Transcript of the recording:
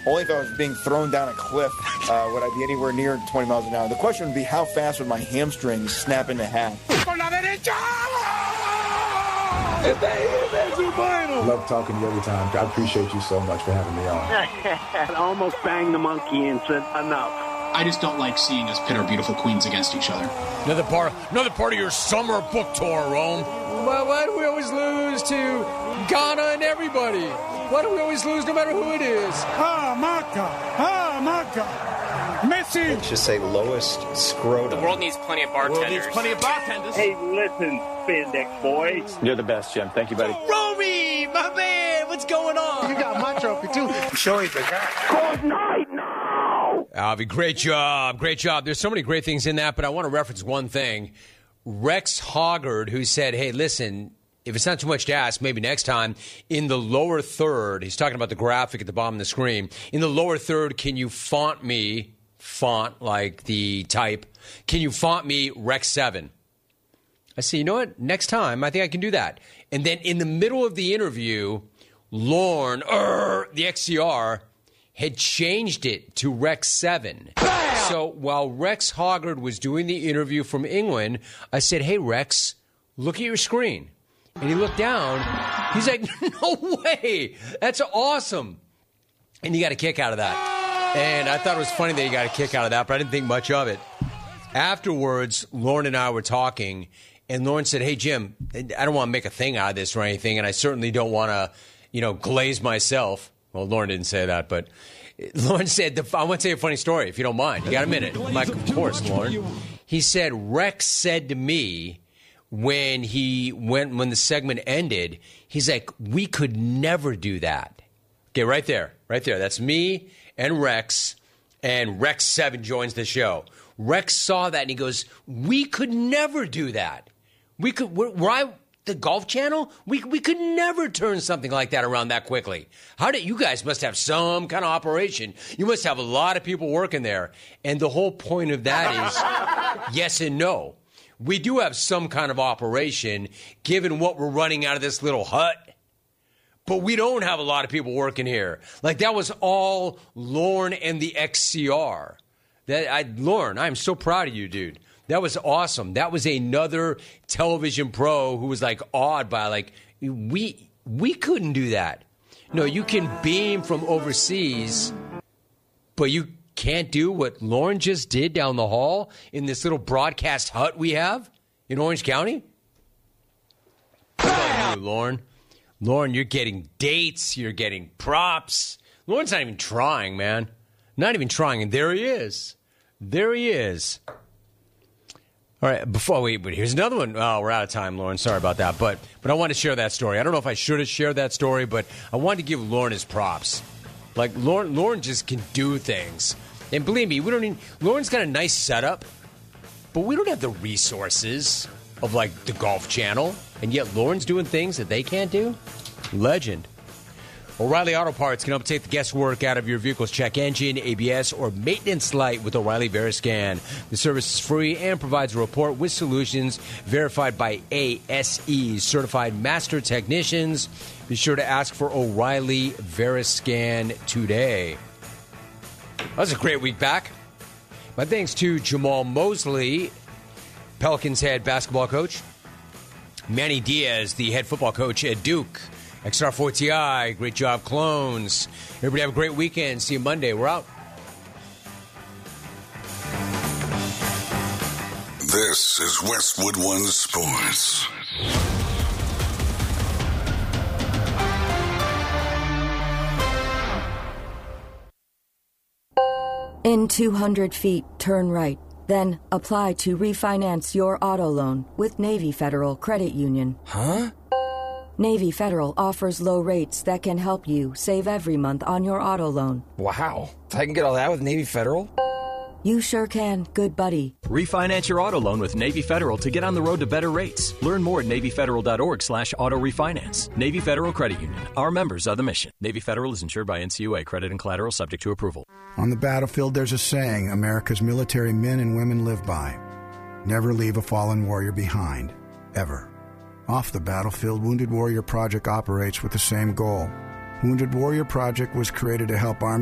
Only if I was being thrown down a cliff would I be anywhere near 20 miles an hour. The question would be, how fast would my hamstrings snap into half? I love talking to you every time. I appreciate you so much for having me on. I almost banged the monkey and said, enough. I just don't like seeing us pit our beautiful queens against each other. Another part of your summer book tour, Rome. Why do we always lose to Ghana and everybody? Why do we always lose no matter who it is? My God. Messi. Let's just say lowest scrotum. The world needs plenty of bartenders. Hey, listen, spandex boy. You're the best, Jim. Thank you, buddy. Romy, my man, what's going on? You got my trophy, too. I'm sure he's the guy. Good night now. Avi, great job. There's so many great things in that, but I want to reference one thing. Rex Hoggard, who said, hey, listen, if it's not too much to ask, maybe next time, in the lower third, he's talking about the graphic at the bottom of the screen, in the lower third, can you font like the type, can you font me Rex 7? I said, you know what, next time, I think I can do that. And then in the middle of the interview, Lorne, the XCR, had changed it to Rex 7. Bam! So while Rex Hoggard was doing the interview from England, I said, hey, Rex, look at your screen. And he looked down. He's like, no way. That's awesome. And he got a kick out of that. And I thought it was funny that he got a kick out of that, but I didn't think much of it. Afterwards, Lorne and I were talking, and Lorne said, hey, Jim, I don't want to make a thing out of this or anything, and I certainly don't want to, glaze myself. Well, Lorne didn't say that, but Lorne said, I want to say a funny story, if you don't mind. You got a minute? I'm like, of course, Lorne. He said, Rex said to me when the segment ended, he's like, we could never do that. Okay, right there. That's me and Rex 7 joins the show. Rex saw that and he goes, we could never do that. The Golf Channel? We could never turn something like that around that quickly. You guys must have some kind of operation. You must have a lot of people working there. And the whole point of that is yes and no. We do have some kind of operation given what we're running out of this little hut. But we don't have a lot of people working here. Like, that was all Lorne and the XCR. Lorne, I'm so proud of you, dude. That was awesome. That was another television pro who was, awed by, we couldn't do that. No, you can beam from overseas, but you can't do what Lorne just did down the hall in this little broadcast hut we have in Orange County? What about you, Lorne? Lorne, you're getting dates. You're getting props. Lorne's not even trying, man. Not even trying. And there he is. All right, but here's another one. Oh, we're out of time, Lorne. Sorry about that. But I want to share that story. I don't know if I should have shared that story, but I wanted to give Lorne his props. Lorne just can do things. And believe me, Lorne's got a nice setup, but we don't have the resources of, the Golf Channel. And yet Lorne's doing things that they can't do? Legend. O'Reilly Auto Parts can help take the guesswork out of your vehicle's check engine, ABS, or maintenance light with O'Reilly Veriscan. The service is free and provides a report with solutions verified by ASE, certified master technicians. Be sure to ask for O'Reilly Veriscan today. That was a great week back. My thanks to Jamal Mosley, Pelicans head basketball coach. Manny Diaz, the head football coach at Duke. XR4TI, great job, clones. Everybody have a great weekend. See you Monday. We're out. This is Westwood One Sports. In 200 feet, turn right. Then apply to refinance your auto loan with Navy Federal Credit Union. Huh? Navy Federal offers low rates that can help you save every month on your auto loan. Wow. I can get all that with Navy Federal? You sure can, good buddy. Refinance your auto loan with Navy Federal to get on the road to better rates. Learn more at NavyFederal.org/auto refinance. Navy Federal Credit Union. Our members are the mission. Navy Federal is insured by NCUA. Credit and collateral subject to approval. On the battlefield, there's a saying America's military men and women live by. Never leave a fallen warrior behind. Ever. Off the battlefield, Wounded Warrior Project operates with the same goal. Wounded Warrior Project was created to help Army